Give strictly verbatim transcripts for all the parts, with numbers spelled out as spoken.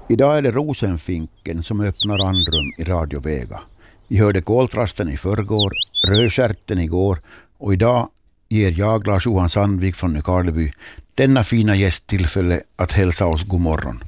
Idag är det Rosenfinken som öppnar andrum i Radio Vega. Vi hörde Koltrasten i förrgår, Rödskärten igår och idag ger jag, Lars-Johan Sandvik från Nykarleby, denna fina gästtillfälle att hälsa oss god morgon.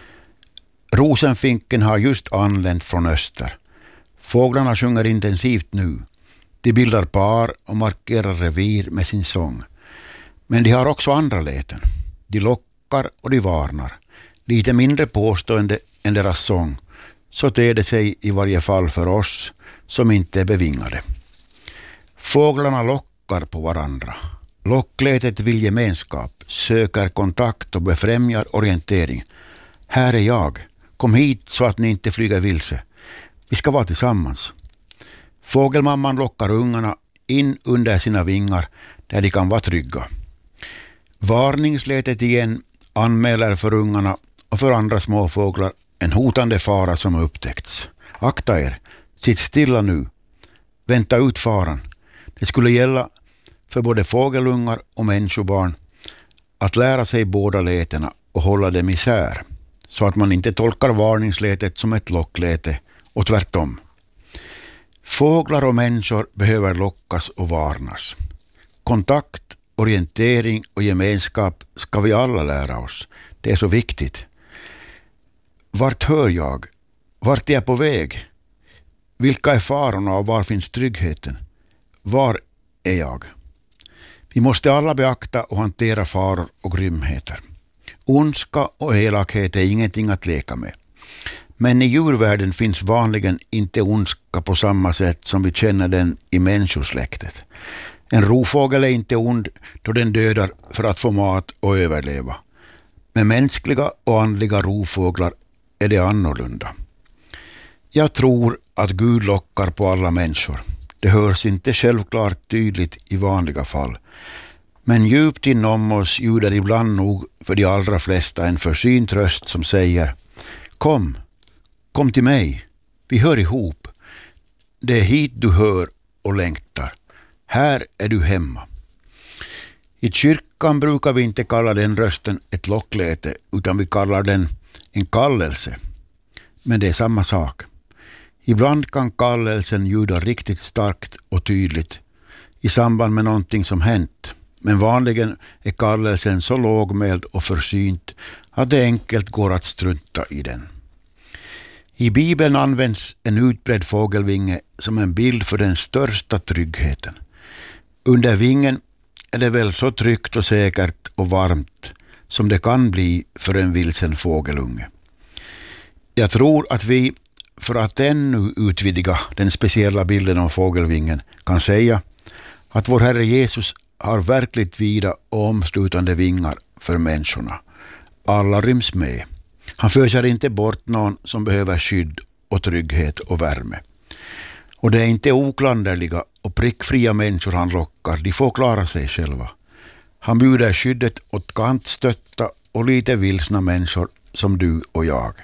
Rosenfinken har just anlänt från öster. Fåglarna sjunger intensivt nu. De bildar par och markerar revir med sin sång. Men de har också andra läten. De lockar och de varnar. Lite mindre påstående än deras sång. Så ter det sig i varje fall för oss som inte är bevingade. Fåglarna lockar på varandra. Locklätet vill gemenskap, söker kontakt och befrämjar orientering. Här är jag. Kom hit så att ni inte flyger vilse. Vi ska vara tillsammans. Fågelmamman lockar ungarna in under sina vingar där de kan vara trygga. Varningslätet igen anmäler för ungarna och för andra småfåglar en hotande fara som har upptäckts. Akta er, sitt stilla nu. Vänta ut faran. Det skulle gälla för både fågelungar och människobarn att lära sig båda lätena och hålla dem isär, så att man inte tolkar varningslätet som ett lockläte och tvärtom. Fåglar och människor behöver lockas och varnas. Kontakt, orientering och gemenskap ska vi alla lära oss. Det är så viktigt. Vart hör jag? Vart är jag på väg? Vilka är farorna och var finns tryggheten? Var är jag? Vi måste alla beakta och hantera faror och grymheter. Ondska och elakhet är ingenting att leka med. Men i djurvärlden finns vanligen inte ondska på samma sätt som vi känner den i människosläktet. En rovfågel är inte ond då den dödar för att få mat och överleva. Med mänskliga och andliga rovfåglar är det annorlunda. Jag tror att Gud lockar på alla människor. Det hörs inte självklart tydligt i vanliga fall. Men djupt inom oss ljuder ibland nog för de allra flesta en försynt röst som säger: Kom, kom till mig. Vi hör ihop. Det är hit du hör och längtar. Här är du hemma. I kyrkan brukar vi inte kalla den rösten ett lockläte, utan vi kallar den en kallelse. Men det är samma sak. Ibland kan kallelsen ljuda riktigt starkt och tydligt i samband med någonting som hänt. Men vanligen är kallelsen så lågmäld och försynt att det enkelt går att strunta i den. I Bibeln används en utbredd fågelvinge som en bild för den största tryggheten. Under vingen är det väl så tryggt och säkert och varmt som det kan bli för en vilsen fågelunge. Jag tror att vi, för att ännu utvidga den speciella bilden om fågelvingen, kan säga att vår Herre Jesus har verkligt vida och omslutande vingar för människorna. Alla ryms med. Han föser inte bort någon som behöver skydd och trygghet och värme. Och det är inte oklanderliga och prickfria människor han lockar. De får klara sig själva. Han bjuder skyddet åt kantstötta och lite vilsna människor som du och jag.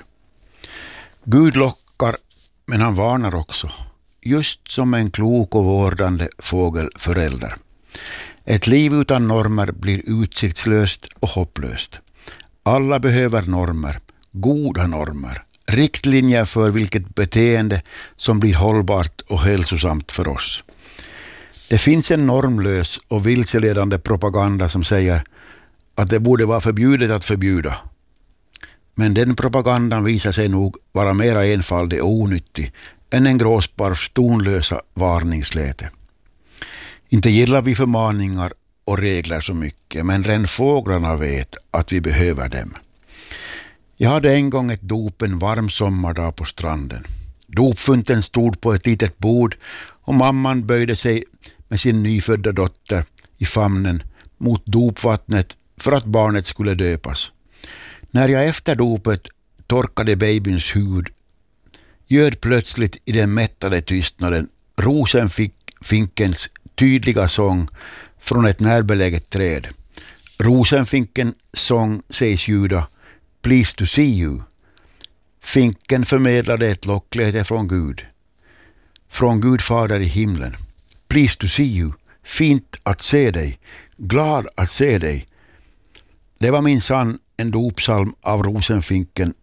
Gud lockar, men han varnar också. Just som en klok och vårdande fågelförälder. Ett liv utan normer blir utsiktslöst och hopplöst. Alla behöver normer, goda normer, riktlinjer för vilket beteende som blir hållbart och hälsosamt för oss. Det finns en normlös och vilseledande propaganda som säger att det borde vara förbjudet att förbjuda. Men den propagandan visar sig nog vara mera enfaldig och onyttig än en gråsparvs tonlösa varningsläte. Inte gillar vi förmaningar och regler så mycket, men redan fåglarna vet att vi behöver dem. Jag hade en gång ett dop en varm sommardag på stranden. Dopfunten stod på ett litet bord och mamman böjde sig med sin nyfödda dotter i famnen mot dopvattnet för att barnet skulle döpas. När jag efter dopet torkade babyns hud göd plötsligt i den mättade tystnaden rosenfinkens tydliga sång från ett närbeläget träd. Rosenfinkens sång sägs ljuda Please to see you. Finken förmedlade ett lockläte från Gud. Från Gud fader i himlen. Please to see you. Fint att se dig. Glad att se dig. Det var minsann en dopsalm av rosenfinken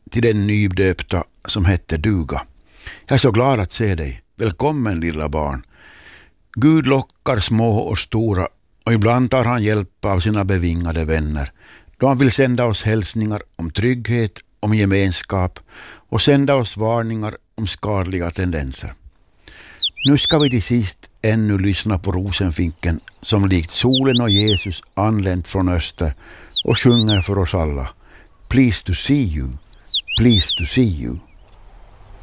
till den nydöpta som hette duga. Jag är så glad att se dig. Välkommen lilla barn. Gud lockar små och stora och ibland tar han hjälp av sina bevingade vänner. Då han vill sända oss hälsningar om trygghet, om gemenskap och sända oss varningar om skadliga tendenser. Nu ska vi till sist ännu lyssna på rosenfinken som likt solen och Jesus anlänt från öster och sjunger för oss alla. Please to see you, please to see you.